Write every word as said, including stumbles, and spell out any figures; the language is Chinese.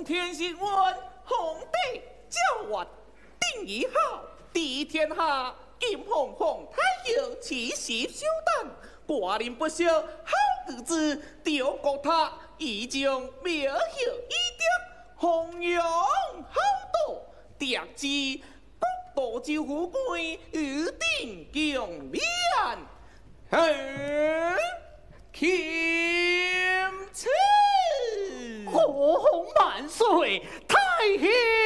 天新闻，皇帝教我定义好，地天下，金凤凰太阳，气息修淡，寡人不孝，好日子丢国他，已经苗hiệu一点，弘扬好道，达至国道之富贵，与定共勉。嘿，钦此。 国红万岁，太爷。